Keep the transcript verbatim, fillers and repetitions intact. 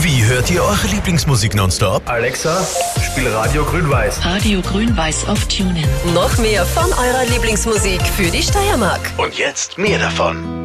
Wie hört ihr eure Lieblingsmusik nonstop? Alexa, spiel Radio Grün-Weiß. Radio Grün-Weiß auf TuneIn. Noch mehr von eurer Lieblingsmusik für die Steiermark. Und jetzt mehr davon.